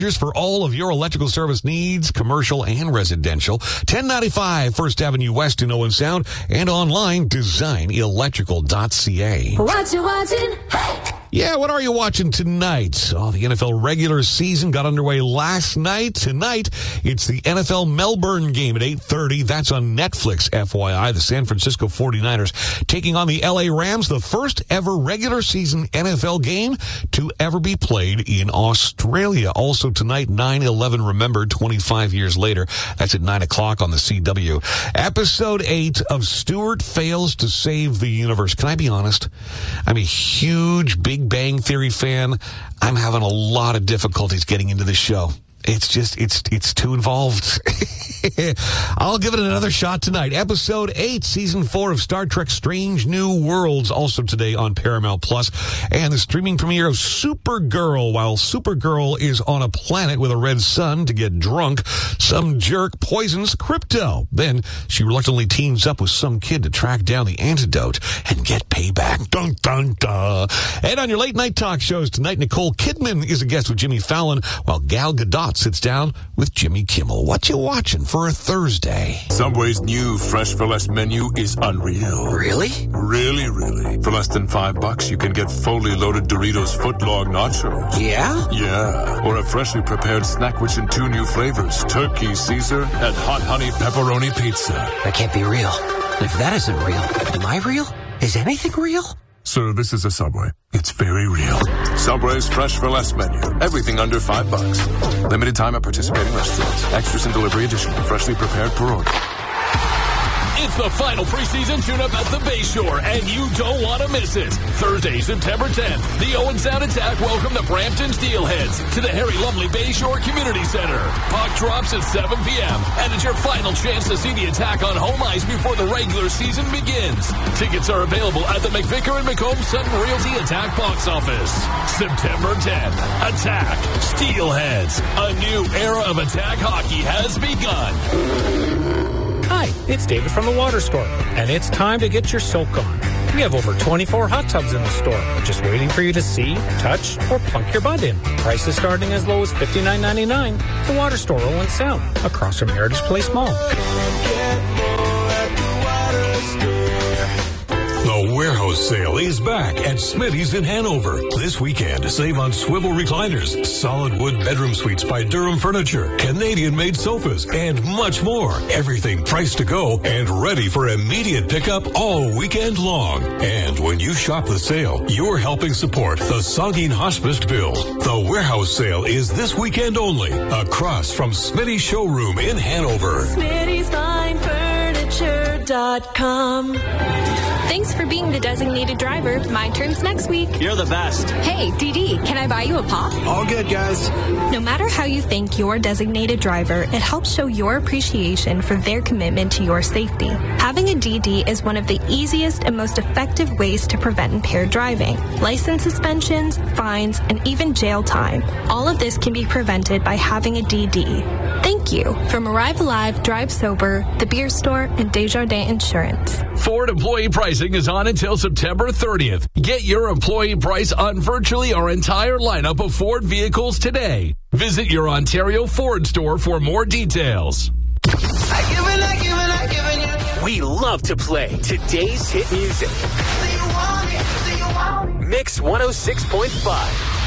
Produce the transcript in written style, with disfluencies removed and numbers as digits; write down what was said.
For all of your electrical service needs, commercial and residential. 1095 First Avenue West in Owen Sound and online designelectrical.ca. What you watching? Hey! Yeah, what are you watching tonight? Oh, the NFL regular season got underway last night. Tonight, it's the NFL Melbourne game at 8:30. That's on Netflix, FYI. The San Francisco 49ers taking on the LA Rams, the first ever regular season NFL game to ever be played in Australia. Also tonight, 9/11 remembered 25 years later. That's at 9 o'clock on the CW. Episode 8 of Stuart Fails to Save the Universe. Can I be honest? I'm a huge Big Bang Theory fan. I'm having a lot of difficulties getting into this show. It's just, it's too involved. I'll give it another shot tonight. Episode 8, Season 4 of Star Trek Strange New Worlds, also today on Paramount Plus. And the streaming premiere of Supergirl. While Supergirl is on a planet with a red sun to get drunk, some jerk poisons Crypto. Then she reluctantly teams up with some kid to track down the antidote and get payback. Dun, dun, dun. And on your late night talk shows tonight, Nicole Kidman is a guest with Jimmy Fallon, while Gal Gadot sits down with Jimmy Kimmel. What you watching for a Thursday? Subway's new Fresh for Less menu is unreal. Really? Really, really. For less than $5, you can get fully loaded Doritos footlong nachos. Yeah? Yeah. Or a freshly prepared snack rich in 2 new flavors, Turkey Caesar and Hot Honey Pepperoni Pizza. That can't be real. If that isn't real, am I real? Is anything real? Sir, this is a Subway. It's very real. Subway's Fresh for Less menu. Everything under $5. Limited time at participating restaurants. Extras and delivery additional. Freshly prepared per order. It's the final preseason tune-up at the Bayshore, and you don't want to miss it. Thursday, September 10th, the Owen Sound Attack welcome the Brampton Steelheads to the Harry Lumley Bayshore Community Center. Puck drops at 7 p.m., and it's your final chance to see the Attack on home ice before the regular season begins. Tickets are available at the McVicker and McComb Sutton Realty Attack box office. September 10th, Attack Steelheads. A new era of Attack hockey has begun. Hi, it's David from the Water Store, and it's time to get your soak on. We have over 24 hot tubs in the store, just waiting for you to see, touch, or plunk your butt in. Prices starting as low as $59.99. The Water Store, Owen Sound, across from Heritage Place Mall. The warehouse sale is back at Smitty's in Hanover. This weekend, save on swivel recliners, solid wood bedroom suites by Durham Furniture, Canadian-made sofas, and much more. Everything priced to go and ready for immediate pickup all weekend long. And when you shop the sale, you're helping support the Saugeen Hospice Build. The warehouse sale is this weekend only, across from Smitty's showroom in Hanover. Smitty'sFineFurniture.com. Thanks for being the designated driver. My turn's next week. You're the best. Hey, DD, can I buy you a pop? All good, guys. No matter how you thank your designated driver, it helps show your appreciation for their commitment to your safety. Having a DD is one of the easiest and most effective ways to prevent impaired driving. License suspensions, fines, and even jail time. All of this can be prevented by having a DD. Thank you. From Arrive Alive, Drive Sober, The Beer Store, and Desjardins Insurance. Ford employee pricing is on until September 30th. Get your employee price on virtually our entire lineup of Ford vehicles today. Visit your Ontario Ford store for more details. We love to play today's hit music. Mix 106.5.